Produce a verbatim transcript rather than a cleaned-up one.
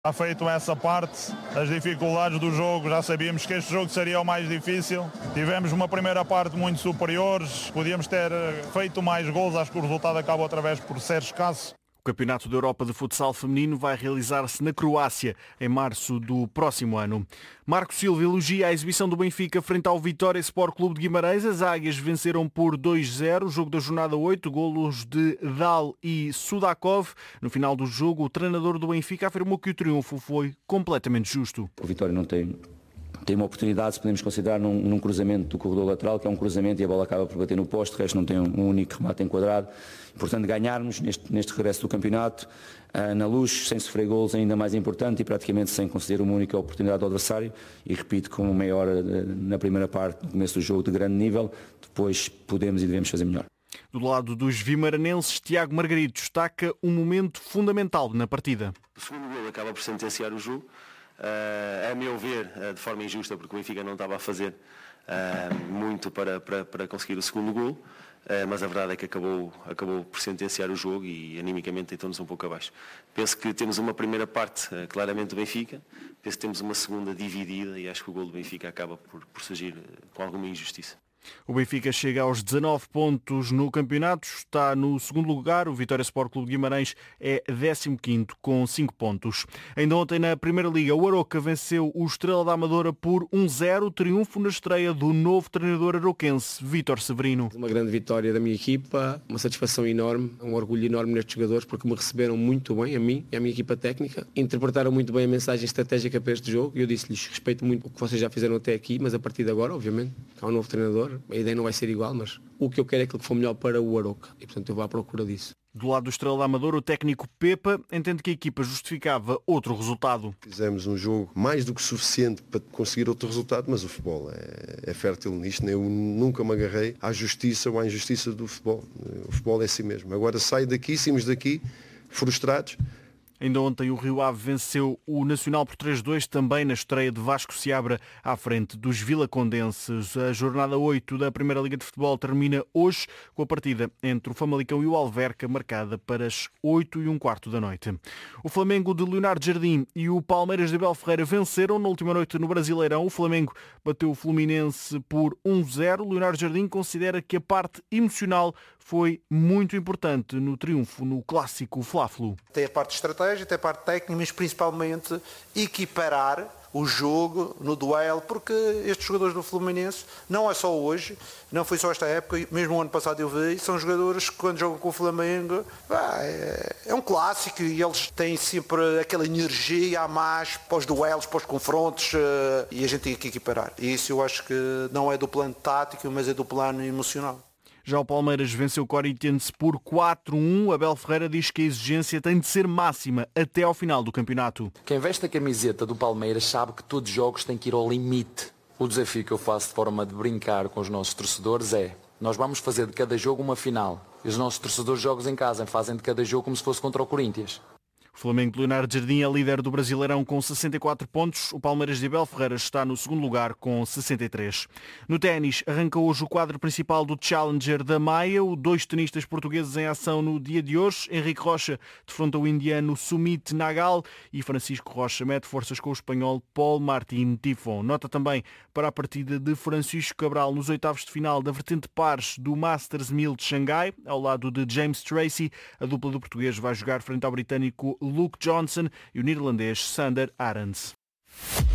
Já feito essa parte, as dificuldades do jogo, já sabíamos que este jogo seria o mais difícil. Tivemos uma primeira parte muito superiores, podíamos ter feito mais gols, acho que o resultado acaba outra vez por ser escasso. O Campeonato da Europa de Futsal Feminino vai realizar-se na Croácia em março do próximo ano. Marco Silva elogia a exibição do Benfica frente ao Vitória Sport Clube de Guimarães. As águias venceram por dois a zero, jogo da jornada oito, golos de Dal e Sudakov. No final do jogo, o treinador do Benfica afirmou que o triunfo foi completamente justo. O Vitória não tem... Tem uma oportunidade, se podemos considerar, num, num cruzamento do corredor lateral, que é um cruzamento e a bola acaba por bater no poste, o resto não tem um, um único remate enquadrado. Portanto, ganharmos neste, neste regresso do campeonato, uh, na Luz, sem sofrer golos, ainda mais importante e praticamente sem conceder uma única oportunidade ao adversário. E repito, com uma meia hora de, na primeira parte, no começo do jogo, de grande nível, depois podemos e devemos fazer melhor. Do lado dos vimaranenses, Tiago Margarito destaca um momento fundamental na partida. O segundo gol acaba por sentenciar o jogo. Uh, a meu ver, uh, de forma injusta, porque o Benfica não estava a fazer uh, muito para, para, para conseguir o segundo gol, uh, mas a verdade é que acabou, acabou por sentenciar o jogo e animicamente deitou-nos um pouco abaixo. Penso que temos uma primeira parte uh, claramente do Benfica, penso que temos uma segunda dividida e acho que o gol do Benfica acaba por, por surgir uh, com alguma injustiça. O Benfica chega aos dezanove pontos no campeonato, está no segundo lugar, o Vitória Sport Clube de Guimarães é décimo quinto com cinco pontos. Ainda ontem na Primeira Liga, o Aroca venceu o Estrela da Amadora por um a zero, triunfo na estreia do novo treinador aroquense, Vítor Severino. Uma grande vitória da minha equipa, uma satisfação enorme, um orgulho enorme nestes jogadores porque me receberam muito bem, a mim e a minha equipa técnica, interpretaram muito bem a mensagem estratégica para este jogo e eu disse-lhes, respeito muito o que vocês já fizeram até aqui, mas a partir de agora, obviamente, há um novo treinador. A ideia não vai ser igual, mas o que eu quero é aquilo que for melhor para o Aroca e, portanto, eu vou à procura disso. Do lado do Estrela da Amadora, o técnico Pepa entende que a equipa justificava outro resultado. Fizemos um jogo mais do que suficiente para conseguir outro resultado, mas o futebol é, é fértil nisto. Eu nunca me agarrei à justiça ou à injustiça do futebol. O futebol é assim mesmo. Agora sai daqui, saímos daqui, frustrados. Ainda ontem o Rio Ave venceu o Nacional por três a dois, também na estreia de Vasco Seabra à frente dos vilacondenses. A jornada oito da Primeira Liga de Futebol termina hoje com a partida entre o Famalicão e o Alverca, marcada para as oito e um quarto da noite. O Flamengo de Leonardo Jardim e o Palmeiras de Abel Ferreira venceram na última noite no Brasileirão. O Flamengo bateu o Fluminense por um a zero. Leonardo Jardim considera que a parte emocional foi muito importante no triunfo no clássico Fla-Flu. Tem a parte estratégica, tem a parte técnica, mas principalmente equiparar o jogo no duelo, porque estes jogadores do Fluminense, não é só hoje, não foi só esta época, mesmo o ano passado eu vi, são jogadores que quando jogam com o Flamengo, é, é um clássico e eles têm sempre aquela energia a mais para os duelos, para os confrontos e a gente tem que equiparar. E isso eu acho que não é do plano tático, mas é do plano emocional. Já o Palmeiras venceu o Corinthians por quatro a um. Abel Ferreira diz que a exigência tem de ser máxima até ao final do campeonato. Quem veste a camiseta do Palmeiras sabe que todos os jogos têm que ir ao limite. O desafio que eu faço de forma de brincar com os nossos torcedores é: nós vamos fazer de cada jogo uma final. E os nossos torcedores jogos em casa fazem de cada jogo como se fosse contra o Corinthians. O Flamengo de Leonardo Jardim é líder do Brasileirão com sessenta e quatro pontos. O Palmeiras de Abel Ferreira está no segundo lugar com sessenta e três. No ténis, arranca hoje o quadro principal do Challenger da Maia. Dois tenistas portugueses em ação no dia de hoje. Henrique Rocha defronta o indiano Sumit Nagal e Francisco Rocha mete forças com o espanhol Paul Martín Tifon. Nota também para a partida de Francisco Cabral nos oitavos de final da vertente pares do Masters mil de Xangai. Ao lado de James Tracy, a dupla do português vai jogar frente ao britânico Luke Johnson e o neerlandês Sander Arends.